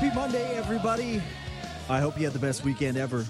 Happy Monday, everybody. I hope you had the best weekend ever.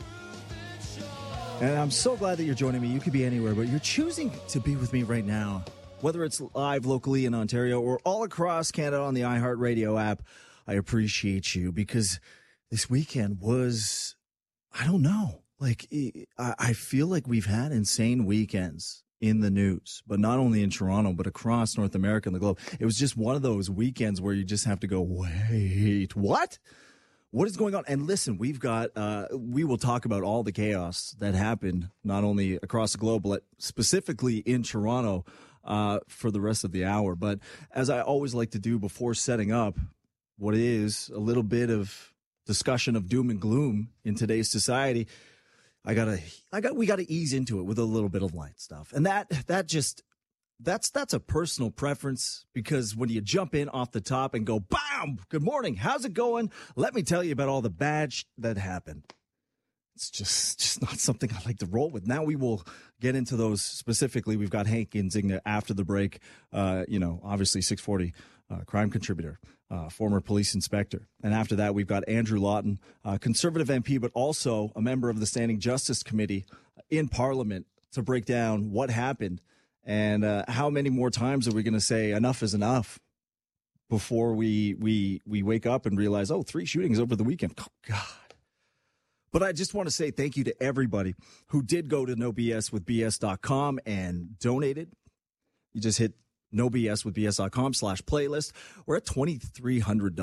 And I'm so glad that you're joining me. You could be anywhere, but you're choosing to be with me right now. Whether it's live locally in Ontario or all across Canada on the iHeartRadio app, I appreciate you because this weekend was, I don't know, like I feel like we've had insane weekends in the news, but not only in Toronto, but across North America and the globe. It was just one of those weekends where you just have to go, wait, what? What is going on? And listen, we've got, we will talk about all the chaos that happened, not only across the globe, but specifically in Toronto for the rest of the hour. But as I always like to do before setting up what is a little bit of discussion of doom and gloom in today's society, we gotta ease into it with a little bit of light stuff. And that's a personal preference, because when you jump in off the top and go, bam, good morning, how's it going? Let me tell you about all the bad that happened. It's just not something I like to roll with. Now we will get into those specifically. We've got Hank Nzinga after the break, obviously 640 crime contributor, former police inspector. And after that, we've got Andrew Lawton, Conservative MP, but also a member of the Standing Justice Committee in Parliament, to break down what happened. And how many more times are we going to say enough is enough before we wake up and realize, 3 shootings over the weekend. Oh, God. But I just want to say thank you to everybody who did go to nobswithbs.com and donated. You just hit nobswithbs.com/playlist. We're at $2,300,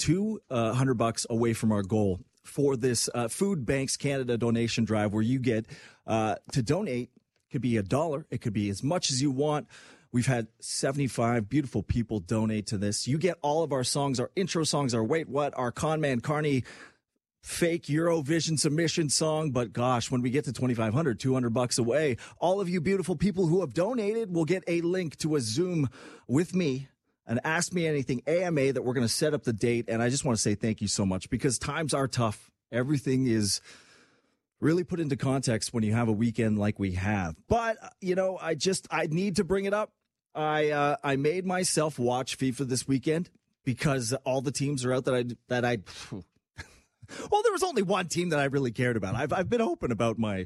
$200 away from our goal for this Food Banks Canada donation drive, where you get to donate. Could be $1. It could be as much as you want. We've had 75 beautiful people donate to this. You get all of our songs, our intro songs, our Wait What, our Conman Carney fake Eurovision submission song. But gosh, when we get to 2,500, $200 away, all of you beautiful people who have donated will get a link to a Zoom with me, an Ask Me Anything AMA that we're going to set up the date. And I just want to say thank you so much, because times are tough. Everything is really put into context when you have a weekend like we have. But, I need to bring it up. I made myself watch FIFA this weekend because all the teams are out well, there was only one team that I really cared about. I've been open about my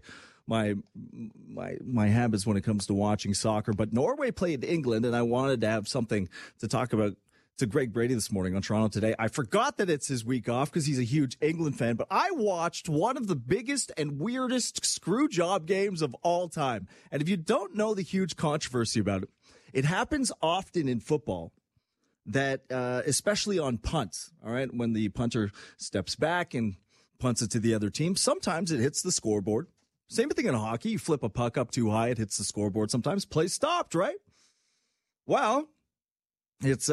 habits when it comes to watching soccer, but Norway played England, and I wanted to have something to talk about to Greg Brady this morning on Toronto Today. I forgot that it's his week off because he's a huge England fan, but I watched one of the biggest and weirdest screw job games of all time. And if you don't know the huge controversy about it, it happens often in football, that especially on punts, all right, when the punter steps back and punts it to the other team, sometimes it hits the scoreboard. Same thing in hockey. You flip a puck up too high, it hits the scoreboard. Sometimes play stopped, right? Well, it's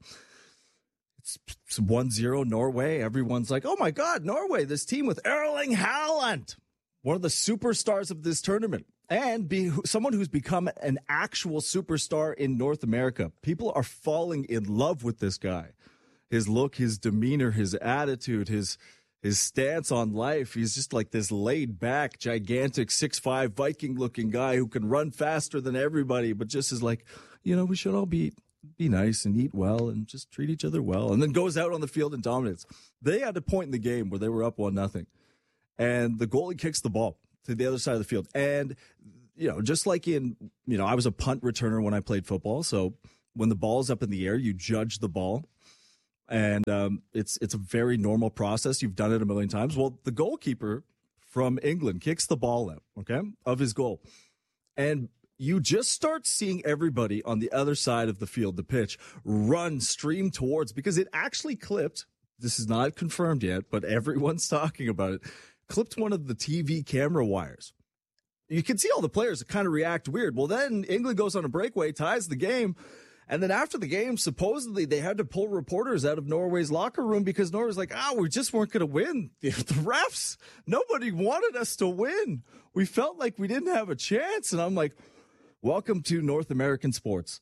1-0 Norway. Everyone's like, oh my God, Norway, this team with Erling Haaland, one of the superstars of this tournament, and someone who's become an actual superstar in North America. People are falling in love with this guy. His look, his demeanor, his attitude, his stance on life. He's just like this laid back, gigantic 6'5" Viking looking guy who can run faster than everybody, but just is like, we should all be nice and eat well and just treat each other well, and then goes out on the field and dominates. They had a point in the game where they were up 1-0, and the goalie kicks the ball to the other side of the field. And, just like I was a punt returner when I played football. So when the ball's up in the air, you judge the ball. And it's a very normal process. You've done it a million times. Well, the goalkeeper from England kicks the ball out, of his goal. And you just start seeing everybody on the other side of the field, the pitch, stream towards, because it actually clipped. This is not confirmed yet, but everyone's talking about it. Clipped one of the TV camera wires. You can see all the players kind of react weird. Well, then England goes on a breakaway, ties the game. And then after the game, supposedly they had to pull reporters out of Norway's locker room because Norway's like, we just weren't going to win. The refs, nobody wanted us to win. We felt like we didn't have a chance. And I'm like, welcome to North American sports.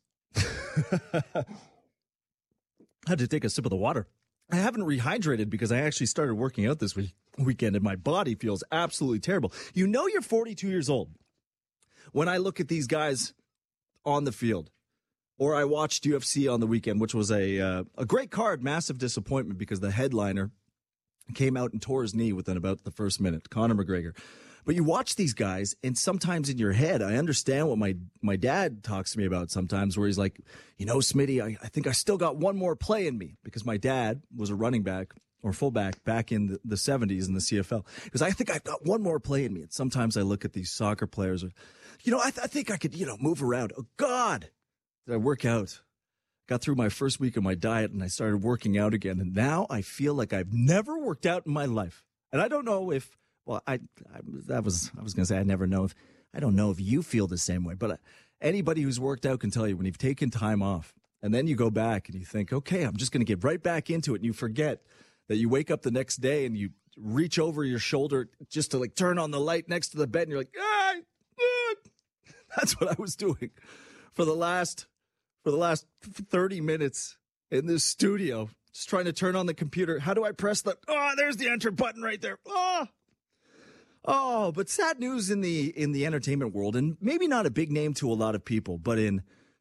Had to take a sip of the water. I haven't rehydrated because I actually started working out this weekend, and my body feels absolutely terrible. You're 42 years old when I look at these guys on the field. Or I watched UFC on the weekend, which was a great card, massive disappointment because the headliner came out and tore his knee within about the first minute, Conor McGregor. But you watch these guys, and sometimes in your head, I understand what my dad talks to me about sometimes, where he's like, Smitty, I think I still got one more play in me, because my dad was a running back or fullback back in the 70s in the CFL. Because I think I've got one more play in me. And sometimes I look at these soccer players, I think I could, move around. Oh, God, did I work out? Got through my first week of my diet, and I started working out again. And now I feel like I've never worked out in my life. And I don't know if, well, I was going to say I never know if, I don't know if you feel the same way. But anybody who's worked out can tell you when you've taken time off and then you go back and you think, okay, I'm just going to get right back into it. And you forget that you wake up the next day and you reach over your shoulder just to like turn on the light next to the bed. And you're like, That's what I was doing for the last 30 minutes in this studio, just trying to turn on the computer. How do I press the, there's the enter button right there. But sad news in the entertainment world, and maybe not a big name to a lot of people, but in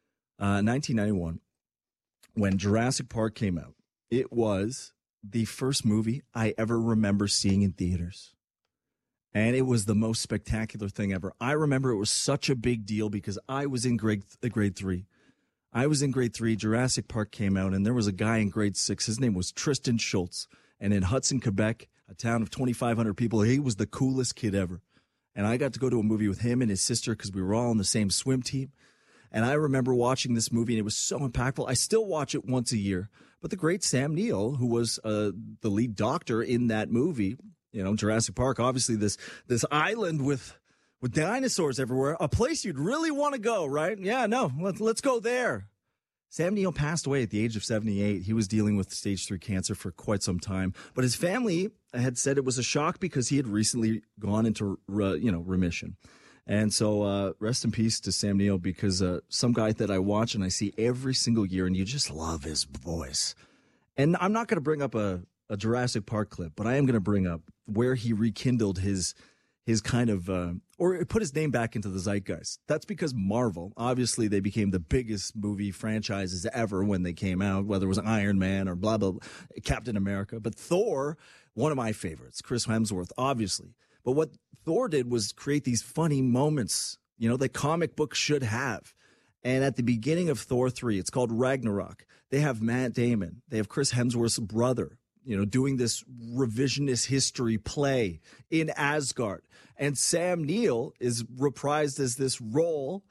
1991, when Jurassic Park came out, it was the first movie I ever remember seeing in theaters. And it was the most spectacular thing ever. I remember it was such a big deal because I was in grade 3. I was in grade 3. Jurassic Park came out, and there was a guy in grade 6. His name was Tristan Schultz. And in Hudson, Quebec, a town of 2,500 people, he was the coolest kid ever. And I got to go to a movie with him and his sister because we were all on the same swim team. And I remember watching this movie, and it was so impactful. I still watch it once a year. But the great Sam Neill, who was the lead doctor in that movie, Jurassic Park, obviously this island with dinosaurs everywhere, a place you'd really want to go, right? Yeah, no, let's go there. Sam Neill passed away at the age of 78. He was dealing with stage 3 cancer for quite some time. But his family had said it was a shock because he had recently gone into remission. And so rest in peace to Sam Neill, because some guy that I watch and I see every single year, and you just love his voice. And I'm not going to bring up a Jurassic Park clip, but I am going to bring up where he rekindled his kind of, or put his name back into the zeitgeist. That's because Marvel, obviously they became the biggest movie franchises ever when they came out, whether it was Iron Man or blah, blah, blah, Captain America. But Thor, one of my favorites, Chris Hemsworth, obviously. But what Thor did was create these funny moments, that comic books should have. And at the beginning of Thor 3, it's called Ragnarok. They have Matt Damon. They have Chris Hemsworth's brother, doing this revisionist history play in Asgard. And Sam Neill is reprised as this role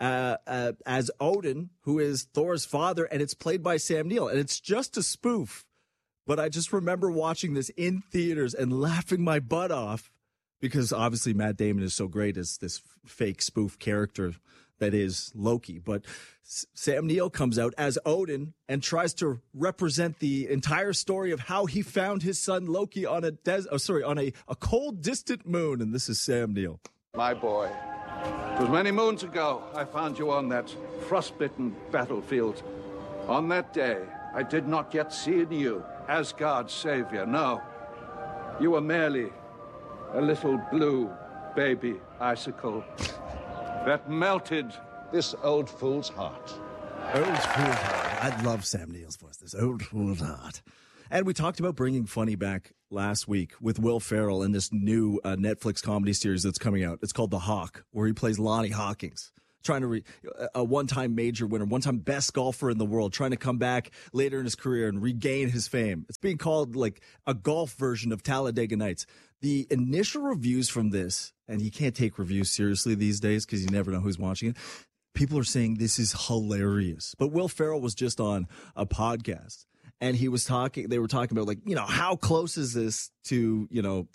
as Odin, who is Thor's father, and it's played by Sam Neill. And it's just a spoof. But I just remember watching this in theaters and laughing my butt off, because obviously Matt Damon is so great as this fake spoof character that is Loki. But Sam Neill comes out as Odin and tries to represent the entire story of how he found his son Loki on a cold, distant moon. And this is Sam Neill. My boy, it was many moons ago I found you on that frostbitten battlefield. On that day, I did not yet see in you Asgard's savior. No, you were merely a little blue baby icicle that melted this old fool's heart. Old fool's heart. I love Sam Neill's voice, this old fool's heart. And we talked about bringing funny back last week with Will Ferrell in this new Netflix comedy series that's coming out. It's called The Hawk, where he plays Lonnie Hawkins, trying to a one-time major winner, one-time best golfer in the world, trying to come back later in his career and regain his fame. It's being called like a golf version of Talladega Nights. The initial reviews from this, and you can't take reviews seriously these days because you never know who's watching it. People are saying this is hilarious. But Will Ferrell was just on a podcast, and they were talking about, like, how close is this to,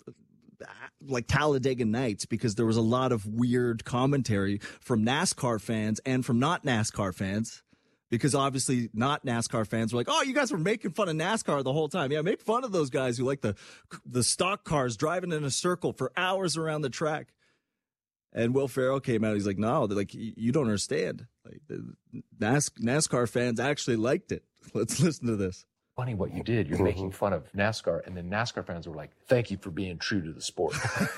like Talladega Nights, because there was a lot of weird commentary from NASCAR fans and from not NASCAR fans, because obviously not NASCAR fans were like, oh, you guys were making fun of NASCAR the whole time. Yeah, make fun of those guys who like the stock cars driving in a circle for hours around the track. And Will Ferrell came out. He's like, no, they're like, you don't understand. Like, the NASCAR fans actually liked it. Let's listen to this. Funny what you did. You're making fun of NASCAR, and then NASCAR fans were like, thank you for being true to the sport.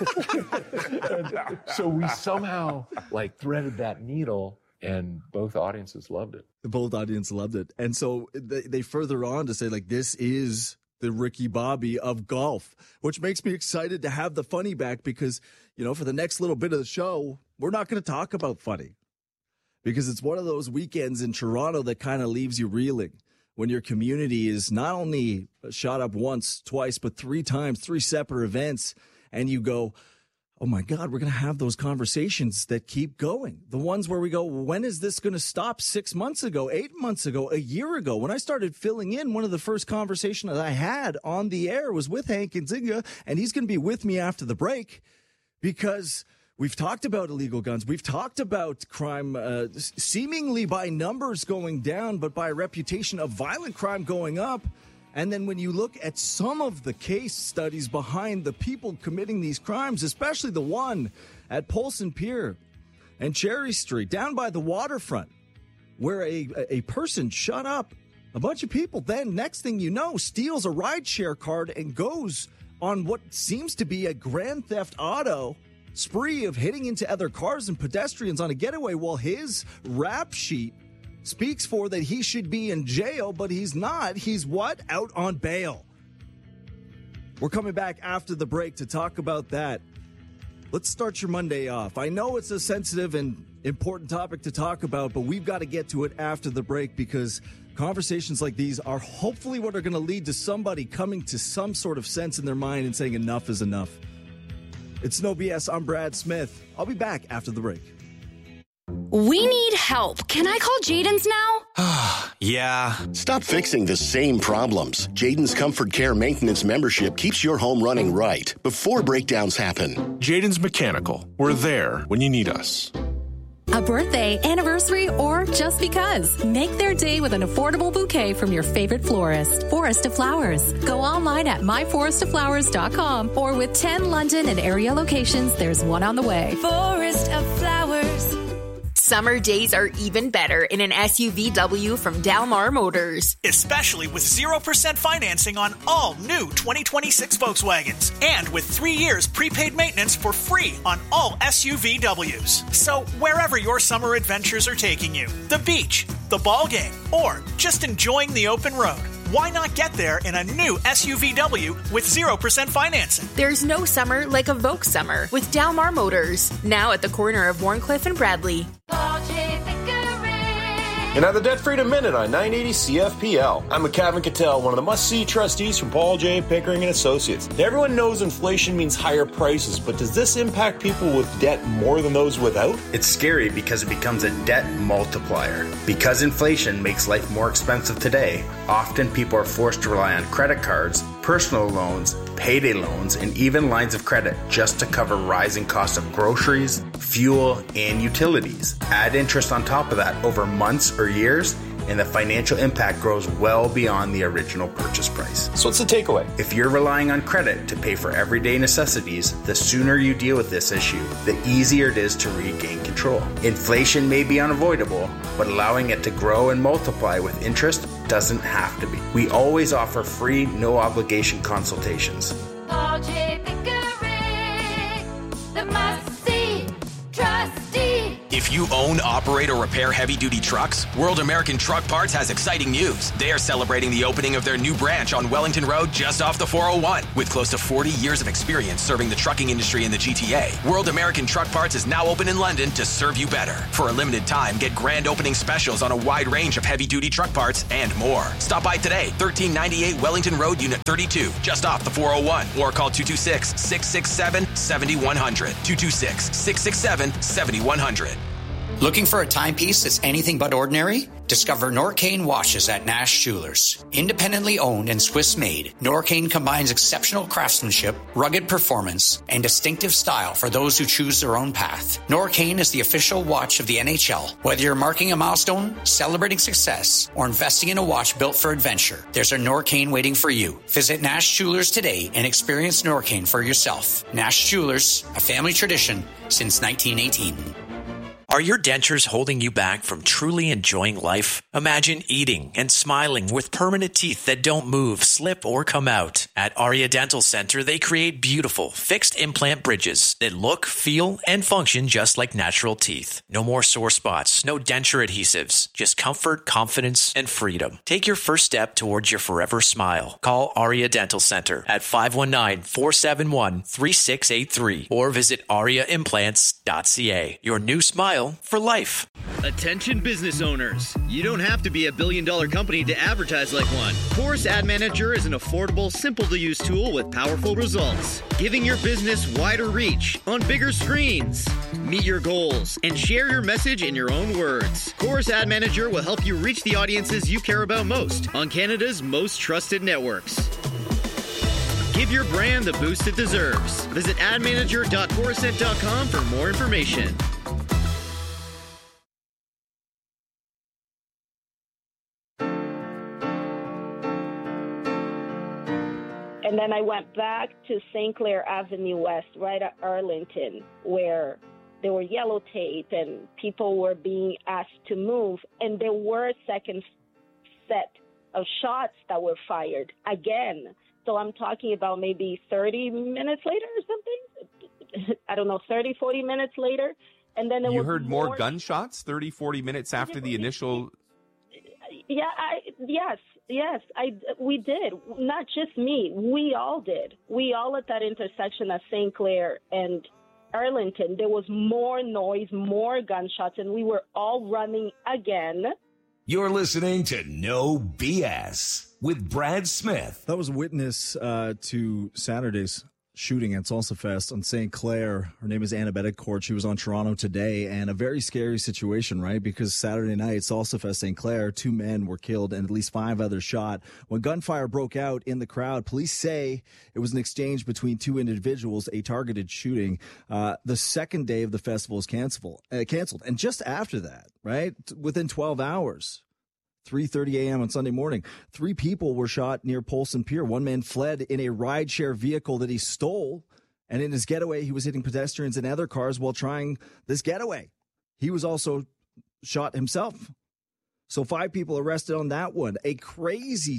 So we somehow threaded that needle, and both audiences loved it. Both audiences loved it. And so they further on to say, like, this is the Ricky Bobby of golf, which makes me excited to have the funny back because, for the next little bit of the show, we're not going to talk about funny because it's one of those weekends in Toronto that kind of leaves you reeling when your community is not only shot up once, twice, but 3 times, 3 separate events, and you go, oh my God, we're going to have those conversations that keep going. The ones where we go, when is this going to stop? 6 months ago, 8 months ago, a year ago, when I started filling in, one of the first conversations that I had on the air was with Hank Nzinga, and he's going to be with me after the break because we've talked about illegal guns. We've talked about crime seemingly by numbers going down, but by reputation of violent crime going up. And then when you look at some of the case studies behind the people committing these crimes, especially the one at Polson Pier and Cherry Street, down by the waterfront, where a person shut up a bunch of people, then next thing you know, steals a rideshare card and goes on what seems to be a grand theft auto spree of hitting into other cars and pedestrians on a getaway while his rap sheet speaks for that he should be in jail, but he's not. He's what? Out on bail. We're coming back after the break to talk about that. Let's start your Monday off. I know it's a sensitive and important topic to talk about, but we've got to get to it after the break because conversations like these are hopefully what are going to lead to somebody coming to some sort of sense in their mind and saying enough is enough. It's No BS. I'm Brad Smith. I'll be back after the break. We need help. Can I call Jaden's now? Yeah. Stop fixing the same problems. Jaden's Comfort Care Maintenance membership keeps your home running right before breakdowns happen. Jaden's Mechanical. We're there when you need us. A birthday, anniversary, or just because. Make their day with an affordable bouquet from your favorite florist. Forest of Flowers. Go online at myforestoflowers.com or with 10 London and area locations, there's one on the way. Forest of Flowers. Summer days are even better in an SUVW from Dalmar Motors. Especially with 0% financing on all new 2026 Volkswagens. And with 3 years prepaid maintenance for free on all SUVWs. So wherever your summer adventures are taking you, the beach, the ball game, or just enjoying the open road, why not get there in a new SUVW with 0% financing? There's no summer like a Volks summer with Dalmar Motors. Now at the corner of Warncliffe and Bradley. And at the Debt Freedom Minute on 980 CFPL, I'm McCavin Cattell, one of the must-see trustees from Paul J. Pickering & Associates. Everyone knows inflation means higher prices, but does this impact people with debt more than those without? It's scary because it becomes a debt multiplier. Because inflation makes life more expensive today, often people are forced to rely on credit cards, personal loans, payday loans, and even lines of credit just to cover rising costs of groceries, fuel, and utilities. Add interest on top of that over months or years, and the financial impact grows well beyond the original purchase price. So what's the takeaway? If you're relying on credit to pay for everyday necessities, the sooner you deal with this issue, the easier it is to regain control. Inflation may be unavoidable, but allowing it to grow and multiply with interest doesn't have to be. We always offer free, no-obligation consultations. Paul J. Pickering, the must-see trustee. If you own, operate, or repair heavy-duty trucks, World American Truck Parts has exciting news. They are celebrating the opening of their new branch on Wellington Road just off the 401. With close to 40 years of experience serving the trucking industry in the GTA, World American Truck Parts is now open in London to serve you better. For a limited time, get grand opening specials on a wide range of heavy-duty truck parts and more. Stop by today, 1398 Wellington Road, Unit 32, just off the 401, or call 226-667-7100. 226-667-7100. Looking for a timepiece that's anything but ordinary? Discover Norcane watches at Nash Jewelers. Independently owned and Swiss-made, Norcane combines exceptional craftsmanship, rugged performance, and distinctive style for those who choose their own path. Norcane is the official watch of the NHL. Whether you're marking a milestone, celebrating success, or investing in a watch built for adventure, there's a Norcane waiting for you. Visit Nash Jewelers today and experience Norcane for yourself. Nash Jewelers, a family tradition since 1918. Are your dentures holding you back from truly enjoying life? Imagine eating and smiling with permanent teeth that don't move, slip, or come out. At Aria Dental Center, they create beautiful, fixed implant bridges that look, feel, and function just like natural teeth. No more sore spots, no denture adhesives, just comfort, confidence, and freedom. Take your first step towards your forever smile. Call Aria Dental Center at 519-471-3683 or visit ariaimplants.ca. Your new smile for life. Attention business owners. You don't have to be a billion-dollar company to advertise like one. Chorus Ad Manager is an affordable, simple-to-use tool with powerful results, giving your business wider reach on bigger screens. Meet your goals and share your message in your own words. Chorus Ad Manager will help you reach the audiences you care about most on Canada's most trusted networks. Give your brand the boost it deserves. Visit admanager.chorusnet.com for more information. And then I went back to St. Clair Avenue West, right at Arlington, where there were yellow tape and people were being asked to move. And there were a second set of shots that were fired again. So I'm talking about maybe 30 minutes later or something. I don't know, 30, 40 minutes later. And then you heard more gunshots 30, 40 minutes after the initial... Yeah, yes, we did. Not just me. We all did. We all at that intersection at St. Clair and Arlington, there was more noise, more gunshots, and we were all running again. You're listening to No BS with Brad Smith. That was a witness to Saturday's shooting at Salsa Fest on St. Clair. Her name is Anna Betancourt. She was on Toronto today, and a very scary situation, right? Because Saturday night, Salsa Fest St. Clair, 2 men were killed and at least 5 others shot. When gunfire broke out in the crowd, police say it was an exchange between 2 individuals, a targeted shooting. The second day of the festival is canceled. And just after that, right, within 12 hours, 3:30 a.m. on Sunday morning, 3 people were shot near Polson Pier. 1 man fled in a rideshare vehicle that he stole, and in his getaway, he was hitting pedestrians and other cars while trying this getaway. He was also shot himself. So 5 people arrested on that one. A crazy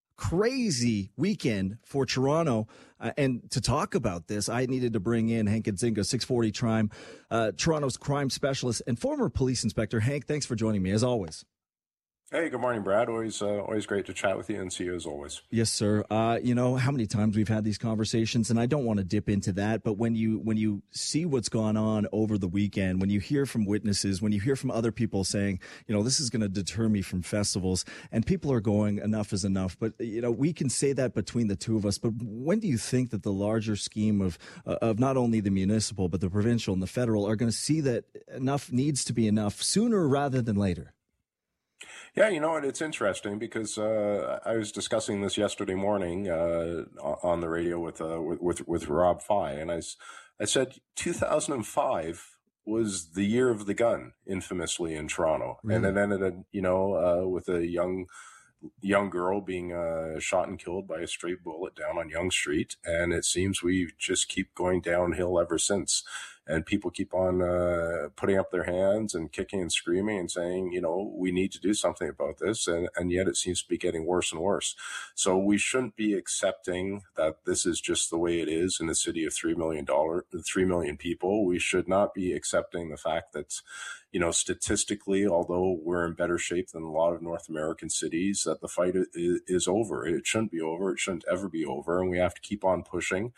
weekend for Toronto. And to talk about this, I needed to bring in Hank Nzinga, 640 Crime, Toronto's crime specialist and former police inspector. Hank, thanks for joining me, as always. Hey, good morning, Brad. Always great to chat with you and see you as always. Yes, sir. You know how many times we've had these conversations, and I don't want to dip into that. But when you see what's gone on over the weekend, when you hear from witnesses, when you hear from other people saying, you know, this is going to deter me from festivals, and people are going, enough is enough. But you know, we can say that between the two of us. But when do you think that the larger scheme of not only the municipal but the provincial and the federal are going to see that enough needs to be enough sooner rather than later? Yeah, you know what? It's interesting because I was discussing this yesterday morning on the radio with Rob Fye, and I said 2005 was the year of the gun, infamously in Toronto, and it ended, with a young girl being shot and killed by a stray bullet down on Yonge Street, and it seems we just keep going downhill ever since. And people keep on putting up their hands and kicking and screaming and saying, you know, we need to do something about this. And yet it seems to be getting worse and worse. So we shouldn't be accepting that this is just the way it is in a city of 3 million people. We should not be accepting the fact that, you know, statistically, although we're in better shape than a lot of North American cities, that the fight is over. It shouldn't be over. It shouldn't ever be over. And we have to keep on pushing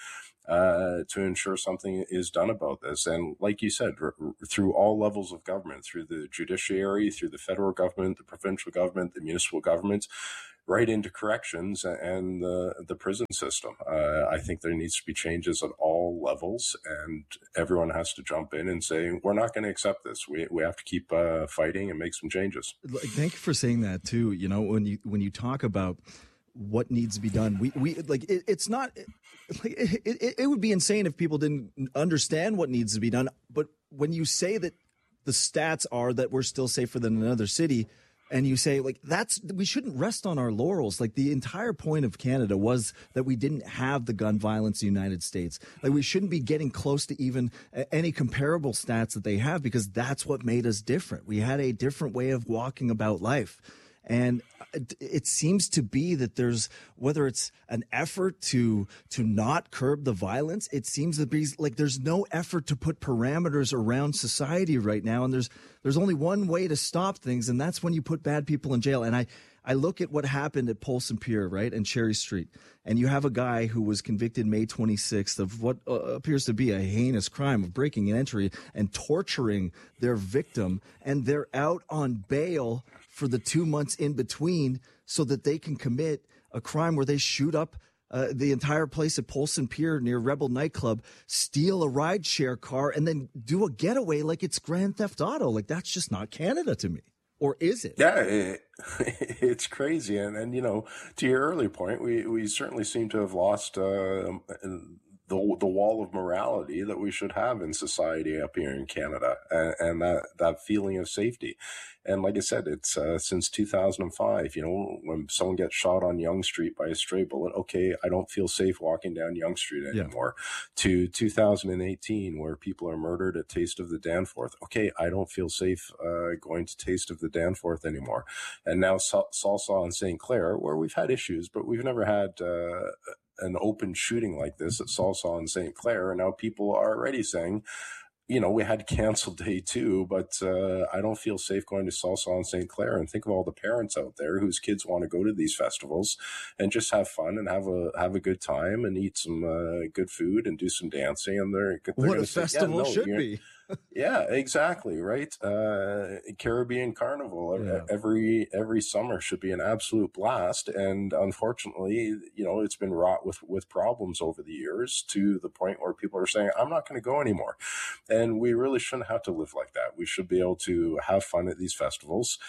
to ensure something is done about this. And like you said, through all levels of government, through the judiciary, through the federal government, the provincial government, the municipal government, right into corrections and the prison system. I think there needs to be changes at all levels, and everyone has to jump in and say, we're not going to accept this. We have to keep fighting and make some changes. Thank you for saying that too. You know, when you talk about what needs to be done, we like it's not like it would be insane if people didn't understand what needs to be done. But when you say that the stats are that we're still safer than another city, and you say like we shouldn't rest on our laurels. Like the entire point of Canada was that we didn't have the gun violence in the United States. Like we shouldn't be getting close to even any comparable stats that they have, because that's what made us different. We had a different way of walking about life. And it seems to be that there's, whether it's an effort to not curb the violence, it seems to be like there's no effort to put parameters around society right now. And there's only one way to stop things, and that's when you put bad people in jail. And I look at what happened at Polson Pier, right, and Cherry Street, and you have a guy who was convicted May 26th of what appears to be a heinous crime of breaking and entry and torturing their victim, and they're out on bail for the 2 months in between so that they can commit a crime where they shoot up the entire place at Polson Pier near Rebel Nightclub, steal a rideshare car, and then do a getaway like it's Grand Theft Auto. Like, that's just not Canada to me. Or is it? Yeah, it's crazy. And, you know, to your earlier point, we certainly seem to have lost the wall of morality that we should have in society up here in Canada, and that feeling of safety. And like I said, it's since 2005, you know, when someone gets shot on Yonge Street by a stray bullet, okay, I don't feel safe walking down Yonge Street anymore. Yeah. To 2018, where people are murdered at Taste of the Danforth, okay, I don't feel safe going to Taste of the Danforth anymore. And now Salsa on St. Clair, where we've had issues, but we've never had an open shooting like this at Salsa on St. Clair, and now people are already saying, you know, we had canceled day 2, but I don't feel safe going to Salsa on St. Clair. And think of all the parents out there whose kids want to go to these festivals and just have fun and have a good time and eat some good food and do some dancing. And they're what a festival should be. Yeah, exactly. Right. Caribbean Carnival every summer should be an absolute blast. And unfortunately, you know, it's been wrought with problems over the years to the point where people are saying, I'm not going to go anymore. And we really shouldn't have to live like that. We should be able to have fun at these festivals.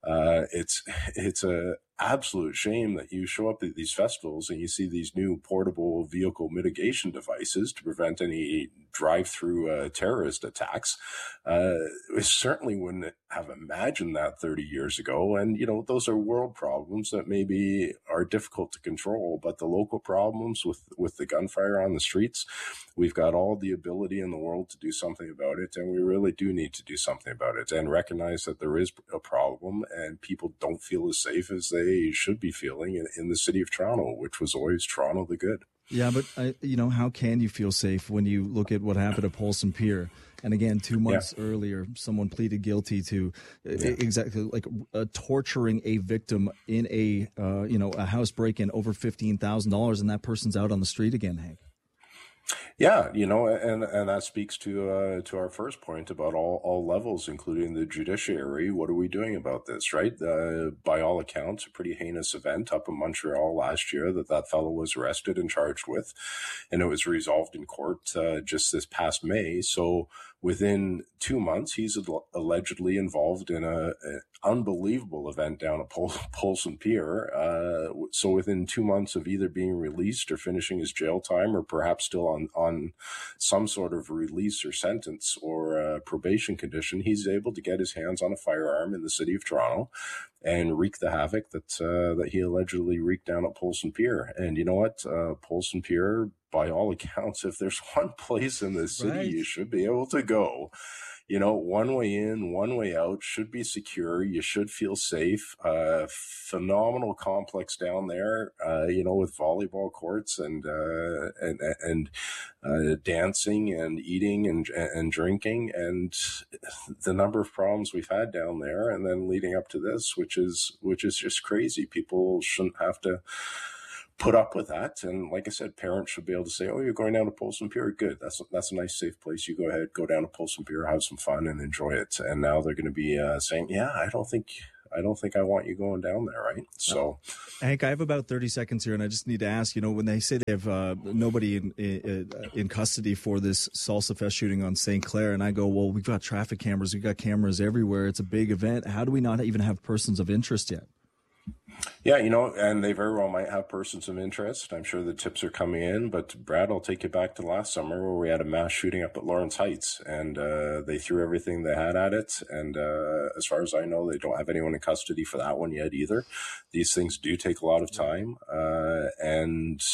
It's a absolute shame that you show up at these festivals and you see these new portable vehicle mitigation devices to prevent any drive-through terrorist attacks. We certainly wouldn't have imagined that 30 years ago. And, you know, those are world problems that maybe are difficult to control, but the local problems with the gunfire on the streets, we've got all the ability in the world to do something about it. And we really do need to do something about it and recognize that there is a problem and people don't feel as safe as they should be feeling in the city of Toronto, which was always Toronto the good. Yeah, but you know, how can you feel safe when you look at what happened at Polson Pier? And again, 2 months earlier, someone pleaded guilty to exactly like torturing a victim in a a house break-in over $15,000, and that person's out on the street again, Hank. Yeah, you know, and that speaks to our first point about all levels, including the judiciary. What are we doing about this, right? By all accounts, a pretty heinous event up in Montreal last year that fellow was arrested and charged with, and it was resolved in court just this past May. So within 2 months, he's allegedly involved in an unbelievable event down at Polson Pier. So within 2 months of either being released or finishing his jail time, or perhaps still on some sort of release or sentence or probation condition, he's able to get his hands on a firearm in the city of Toronto and wreak the havoc that he allegedly wreaked down at Polson Pier. And you know what? Polson Pier, by all accounts, if there's one place in the city you should be able to go, you know, one way in, one way out, should be secure. You should feel safe. Phenomenal complex down there, you know, with volleyball courts and dancing and eating and drinking, and the number of problems we've had down there. And then leading up to this, which is just crazy. People shouldn't have to put up with that. And like I said, parents should be able to say, oh, you're going down to Polson Pier? Good. That's a nice, safe place. You go ahead, go down to Polson Pier, have some fun and enjoy it. And now they're going to be saying, yeah, I don't think I want you going down there, right? So, Hank, I have about 30 seconds here, and I just need to ask, you know, when they say they have nobody in custody for this Salsa Fest shooting on St. Clair, and I go, well, we've got traffic cameras, we've got cameras everywhere, it's a big event. How do we not even have persons of interest yet? Yeah, you know, and they very well might have persons of interest. I'm sure the tips are coming in, but Brad, I'll take you back to last summer where we had a mass shooting up at Lawrence Heights, and they threw everything they had at it. And as far as I know, they don't have anyone in custody for that one yet either. These things do take a lot of time. And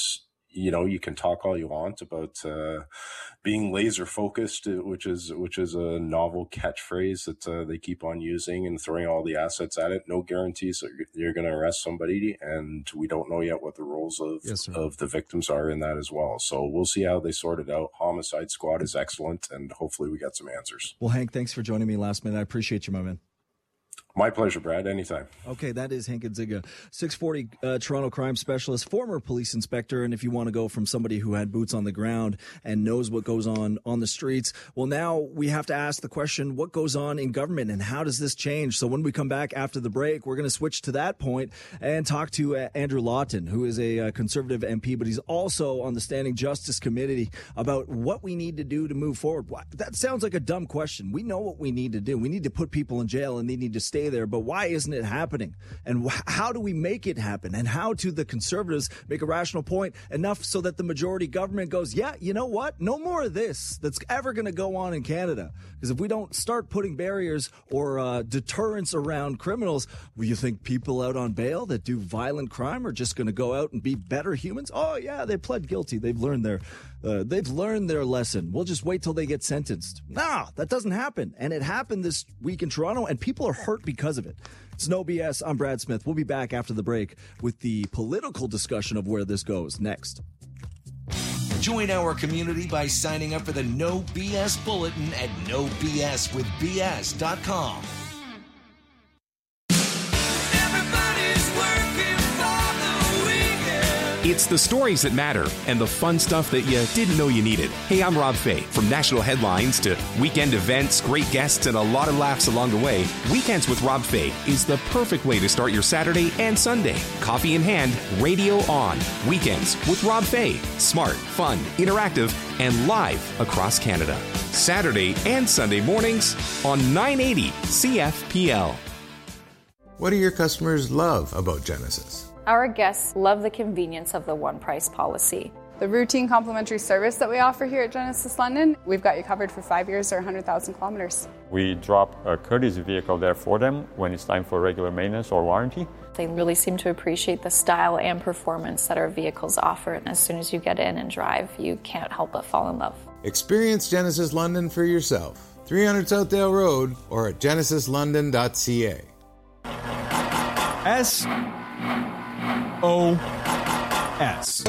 you can talk all you want about being laser focused, which is a novel catchphrase that they keep on using and throwing all the assets at it. No guarantees that you're going to arrest somebody, and we don't know yet what the roles of the victims are in that as well. So we'll see how they sort it out. Homicide Squad is excellent, and hopefully we get some answers. Well, Hank, thanks for joining me last minute. I appreciate you, my man. My pleasure, Brad. Anytime. Okay, that is Hank Nziga, 640 Toronto crime specialist, former police inspector. And if you want to go from somebody who had boots on the ground and knows what goes on the streets, well, now we have to ask the question, what goes on in government and how does this change? So when we come back after the break, we're going to switch to that point and talk to Andrew Lawton, who is a Conservative MP, but he's also on the Standing Justice Committee, about what we need to do to move forward. That sounds like a dumb question. We know what we need to do. We need to put people in jail and they need to stay there, but why isn't it happening? And how do we make it happen? And how do the Conservatives make a rational point enough so that the majority government goes, yeah, you know what? No more of this that's ever going to go on in Canada. Because if we don't start putting barriers or deterrents around criminals, will you think people out on bail that do violent crime are just going to go out and be better humans? Oh yeah, they pled guilty. They've learned their lesson. We'll just wait till they get sentenced. Nah, that doesn't happen. And it happened this week in Toronto, and people are hurt because of it. It's No BS. I'm Brad Smith. We'll be back after the break with the political discussion of where this goes next. Join our community by signing up for the No BS Bulletin at nobswithbs.com. It's the stories that matter and the fun stuff that you didn't know you needed. Hey, I'm Rob Fay. From national headlines to weekend events, great guests, and a lot of laughs along the way, Weekends with Rob Fay is the perfect way to start your Saturday and Sunday. Coffee in hand, radio on. Weekends with Rob Fay. Smart, fun, interactive, and live across Canada. Saturday and Sunday mornings on 980 CFPL. What do your customers love about Genesis? Our guests love the convenience of the one-price policy. The routine complimentary service that we offer here at Genesis London, we've got you covered for 5 years or 100,000 kilometers. We drop a courtesy vehicle there for them when it's time for regular maintenance or warranty. They really seem to appreciate the style and performance that our vehicles offer. And as soon as you get in and drive, you can't help but fall in love. Experience Genesis London for yourself. 300 Southdale Road or at genesislondon.ca. SOS.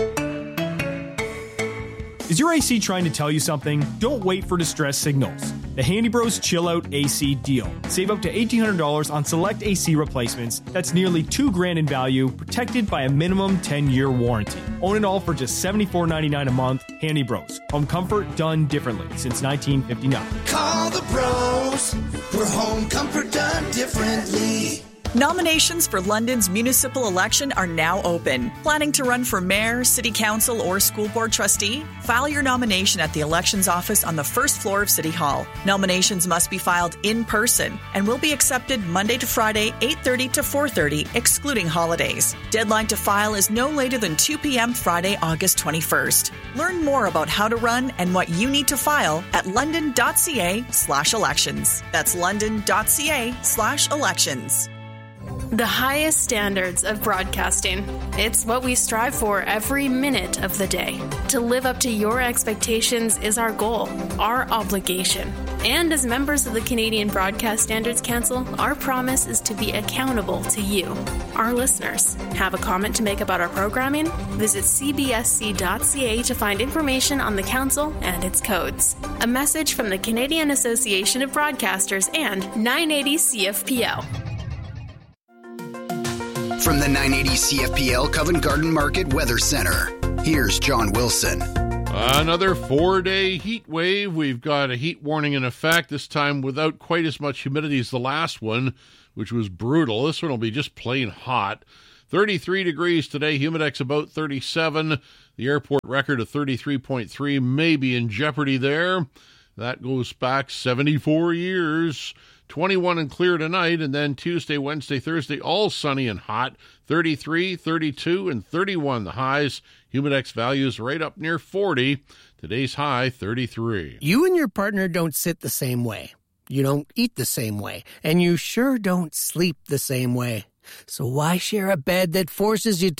Is your AC trying to tell you something? Don't wait for distress signals. The Handy Bros Chill Out AC deal. Save up to $1,800 on select AC replacements. That's nearly $2,000 in value, protected by a minimum 10-year warranty. Own it all for just $74.99 a month. Handy Bros. Home comfort done differently since 1959. Call the bros for home comfort done differently. Nominations for London's municipal election are now open. Planning to run for mayor, city council, or school board trustee? File your nomination at the elections office on the first floor of City Hall. Nominations must be filed in person and will be accepted Monday to Friday, 8:30 to 4:30, excluding holidays. Deadline to file is no later than 2 p.m. Friday, August 21st. Learn more about how to run and what you need to file at london.ca/elections. That's london.ca/elections. The highest standards of broadcasting. It's what we strive for every minute of the day. To live up to your expectations is our goal, our obligation. And as members of the Canadian Broadcast Standards Council, our promise is to be accountable to you, our listeners. Have a comment to make about our programming? Visit cbsc.ca to find information on the council and its codes. A message from the Canadian Association of Broadcasters and 980 CFPL. From the 980 CFPL Covent Garden Market Weather Center, here's John Wilson. Another 4-day heat wave. We've got a heat warning in effect, this time without quite as much humidity as the last one, which was brutal. This one will be just plain hot. 33 degrees today, Humidex about 37. The airport record of 33.3 may be in jeopardy there. That goes back 74 years. 21 and clear tonight, and then Tuesday, Wednesday, Thursday, all sunny and hot. 33, 32, and 31 the highs. Humidex values right up near 40. Today's high, 33. You and your partner don't sit the same way. You don't eat the same way. And you sure don't sleep the same way. So why share a bed that forces you to?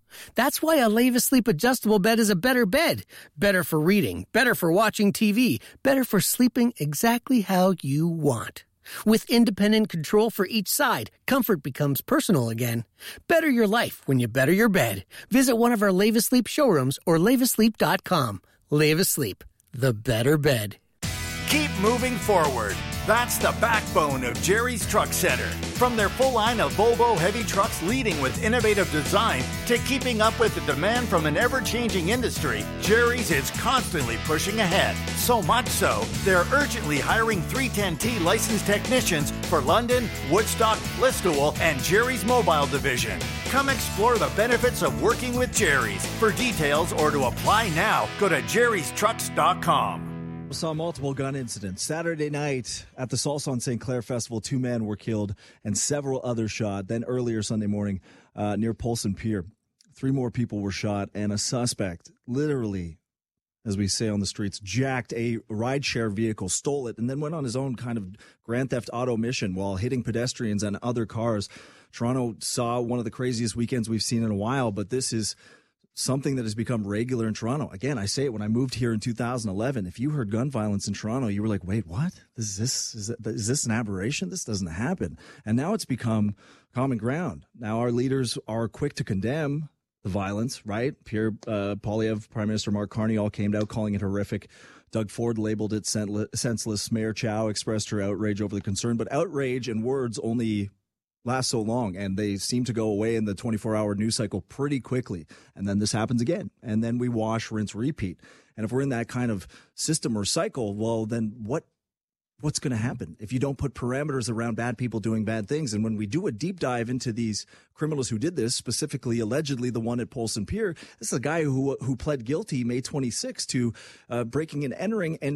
That's why a Leva Sleep adjustable bed is a better bed. Better for reading, better for watching TV, better for sleeping exactly how you want. With independent control for each side, comfort becomes personal again. Better your life when you better your bed. Visit one of our Leva Sleep showrooms or levasleep.com. Leva Sleep, the better bed. Keep moving forward. That's the backbone of Jerry's Truck Center. From their full line of Volvo heavy trucks leading with innovative design to keeping up with the demand from an ever-changing industry, Jerry's is constantly pushing ahead. So much so, they're urgently hiring 310T licensed technicians for London, Woodstock, Listowel, and Jerry's Mobile Division. Come explore the benefits of working with Jerry's. For details or to apply now, go to jerrystrucks.com. Saw multiple gun incidents. Saturday night at the Salsa on St. Clair Festival, 2 men were killed and several others shot. Then earlier Sunday morning near Polson Pier, 3 more people were shot, and a suspect literally, as we say on the streets, jacked a rideshare vehicle, stole it, and then went on his own kind of Grand Theft Auto mission while hitting pedestrians and other cars. Toronto saw one of the craziest weekends we've seen in a while, but this is something that has become regular in Toronto. Again, I say it, when I moved here in 2011, if you heard gun violence in Toronto, you were like, wait, what? Is this an aberration? This doesn't happen. And now it's become common ground. Now our leaders are quick to condemn the violence, right? Pierre Poilievre, Prime Minister Mark Carney all came out calling it horrific. Doug Ford labeled it senseless. Mayor Chow expressed her outrage over the concern. But outrage and words only last so long, and they seem to go away in the 24-hour news cycle pretty quickly. And then this happens again. And then we wash, rinse, repeat. And if we're in that kind of system or cycle, well, then what's going to happen if you don't put parameters around bad people doing bad things? And when we do a deep dive into these criminals who did this, specifically, allegedly, the one at Polson Pier, this is a guy who pled guilty May 26 to breaking and entering and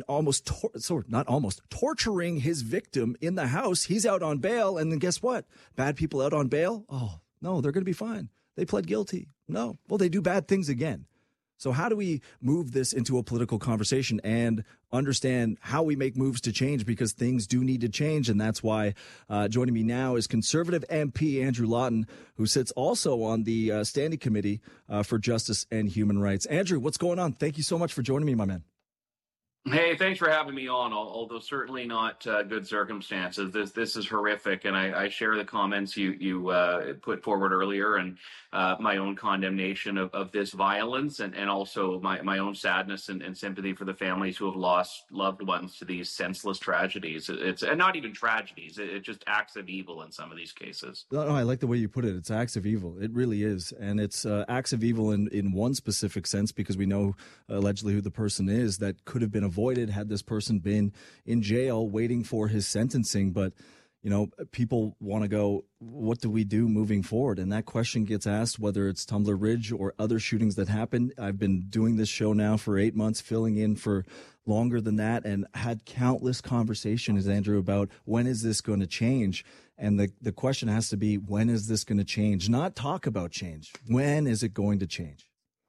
torturing his victim in the house. He's out on bail. And then guess what? Bad people out on bail? Oh, no, they're going to be fine. They pled guilty. No. Well, they do bad things again. So how do we move this into a political conversation and understand how we make moves to change, because things do need to change? And that's why joining me now is Conservative MP Andrew Lawton, who sits also on the Standing Committee for Justice and Human Rights. Andrew, what's going on? Thank you so much for joining me, my man. Hey, thanks for having me on, although certainly not good circumstances. This is horrific, and I share the comments you put forward earlier, and my own condemnation of this violence, and also my own sadness and sympathy for the families who have lost loved ones to these senseless tragedies. And not even tragedies, it's just acts of evil in some of these cases. No, I like the way you put it. It's acts of evil. It really is. And it's acts of evil in one specific sense, because we know allegedly who the person is that could have been avoided had this person been in jail waiting for his sentencing. But, you know, people want to go, what do we do moving forward? And that question gets asked, whether it's Tumbler Ridge or other shootings that happened. I've been doing this show now for 8 months, filling in for longer than that, and had countless conversations, Andrew, about when is this going to change? And the question has to be, when is this going to change? Not talk about change. When is it going to change?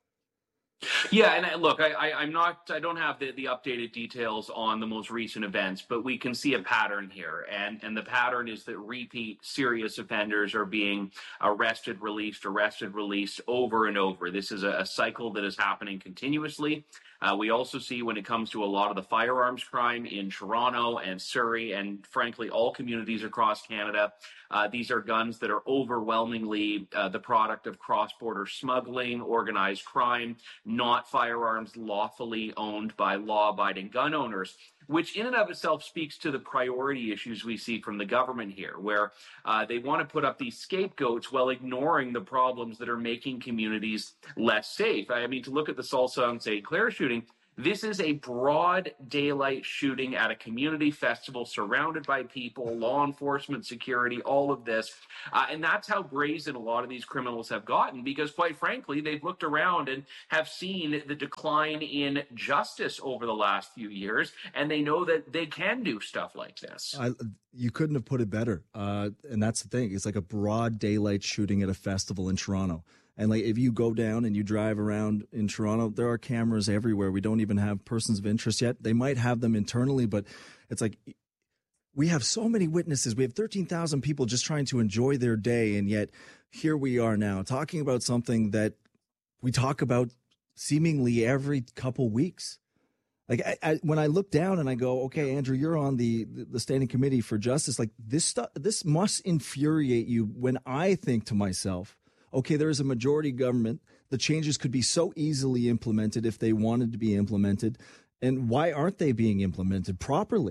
Yeah, and look, I don't have the updated details on the most recent events, but we can see a pattern here, and the pattern is that repeat serious offenders are being arrested, released over and over. This is a cycle that is happening continuously. We also see, when it comes to a lot of the firearms crime in Toronto and Surrey, and frankly all communities across Canada, these are guns that are overwhelmingly the product of cross-border smuggling, organized crime, not firearms lawfully owned by law-abiding gun owners, which in and of itself speaks to the priority issues we see from the government here, where they want to put up these scapegoats while ignoring the problems that are making communities less safe. I mean, to look at the Salsa on St. Clair shooting, this is a broad daylight shooting at a community festival surrounded by people, law enforcement, security, all of this. And that's how brazen a lot of these criminals have gotten, because quite frankly, they've looked around and have seen the decline in justice over the last few years, and they know that they can do stuff like this. You couldn't have put it better. And that's the thing. It's like a broad daylight shooting at a festival in Toronto. And like, if you go down and you drive around in Toronto, there are cameras everywhere. We don't even have persons of interest yet. They might have them internally, but it's like, we have so many witnesses. We have 13,000 people just trying to enjoy their day. And yet here we are now talking about something that we talk about seemingly every couple weeks. Like when I look down and I go, okay, Andrew, you're on the standing committee for justice. Like this must infuriate you when I think to myself, okay, there is a majority government. The changes could be so easily implemented if they wanted to be implemented. And why aren't they being implemented properly?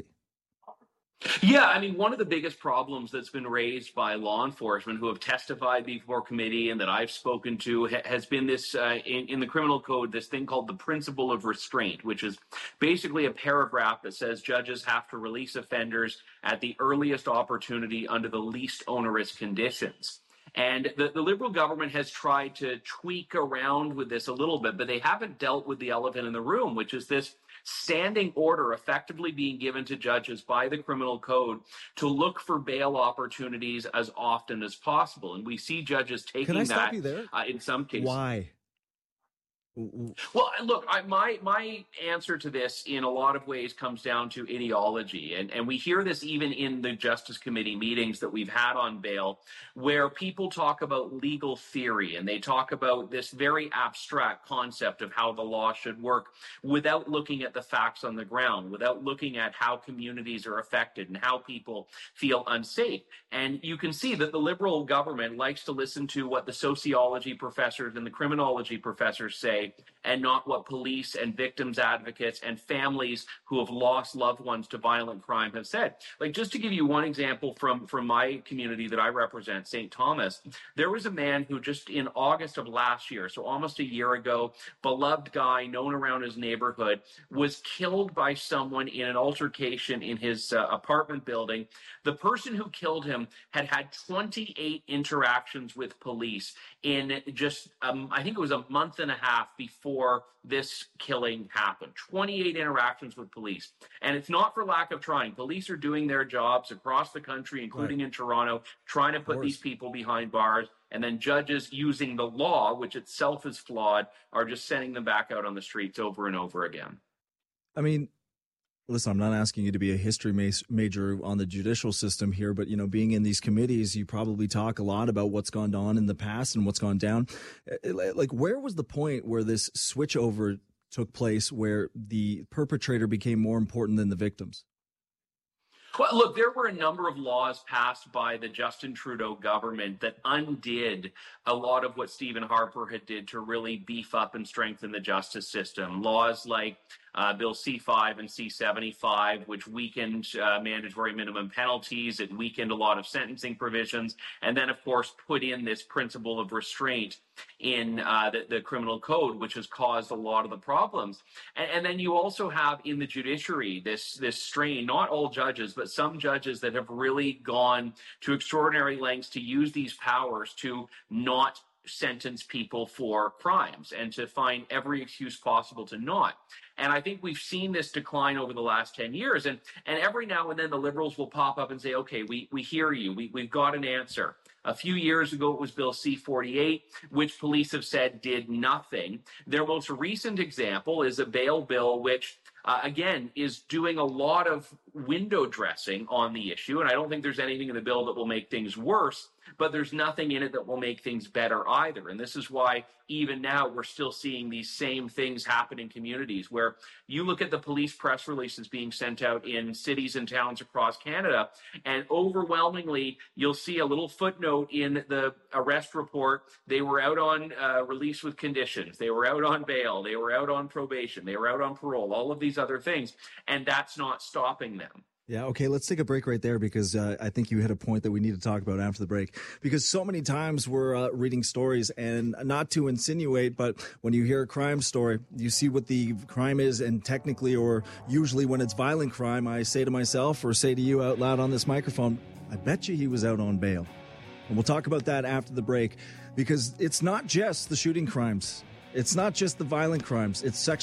Yeah, I mean, one of the biggest problems that's been raised by law enforcement who have testified before committee and that I've spoken to has been this, in the criminal code, this thing called the principle of restraint, which is basically a paragraph that says judges have to release offenders at the earliest opportunity under the least onerous conditions. And the Liberal government has tried to tweak around with this a little bit, but they haven't dealt with the elephant in the room, which is this standing order effectively being given to judges by the criminal code to look for bail opportunities as often as possible. And we see judges taking that in some cases. Why? Well, look, my answer to this in a lot of ways comes down to ideology. And we hear this even in the Justice Committee meetings that we've had on bail, where people talk about legal theory and they talk about this very abstract concept of how the law should work without looking at the facts on the ground, without looking at how communities are affected and how people feel unsafe. And you can see that the Liberal government likes to listen to what the sociology professors and the criminology professors say, and not what police and victims advocates and families who have lost loved ones to violent crime have said. Like, just to give you one example from my community that I represent, St. Thomas, there was a man who just in August of last year, so almost a year ago, beloved guy known around his neighborhood, was killed by someone in an altercation in his apartment building. The person who killed him had had 28 interactions with police in just, I think it was a month and a half before this killing happened. 28 interactions with police. And it's not for lack of trying. Police are doing their jobs across the country, including in Toronto, trying to put these people behind bars. And then judges using the law, which itself is flawed, are just sending them back out on the streets over and over again. I mean, listen, I'm not asking you to be a history major on the judicial system here, but, you know, being in these committees, you probably talk a lot about what's gone on in the past and what's gone down. Like, where was the point where this switchover took place, where the perpetrator became more important than the victims? Well, look, there were a number of laws passed by the Justin Trudeau government that undid a lot of what Stephen Harper had did to really beef up and strengthen the justice system. Laws like Bill C-5 and C-75, which weakened mandatory minimum penalties. It weakened a lot of sentencing provisions. And then, of course, put in this principle of restraint in the criminal code, which has caused a lot of the problems. And then you also have in the judiciary this strain, not all judges, but some judges that have really gone to extraordinary lengths to use these powers to not sentence people for crimes and to find every excuse possible to not. And I think we've seen this decline over the last 10 years. And every now and then the Liberals will pop up and say, okay, we hear you. We've got an answer. A few years ago, it was Bill C-48, which police have said did nothing. Their most recent example is a bail bill, which again, is doing a lot of window dressing on the issue. And I don't think there's anything in the bill that will make things worse, but there's nothing in it that will make things better either. And this is why even now we're still seeing these same things happen in communities where you look at the police press releases being sent out in cities and towns across Canada, and overwhelmingly you'll see a little footnote in the arrest report. They were out on release with conditions. They were out on bail. They were out on probation. They were out on parole, all of these other things. And that's not stopping them. Yeah, okay, let's take a break right there because I think you hit a point that we need to talk about after the break. Because so many times we're reading stories, and not to insinuate, but when you hear a crime story, you see what the crime is, and technically or usually when it's violent crime, I say to myself or say to you out loud on this microphone, I bet you he was out on bail. And we'll talk about that after the break because it's not just the shooting crimes. It's not just the violent crimes. It's sexual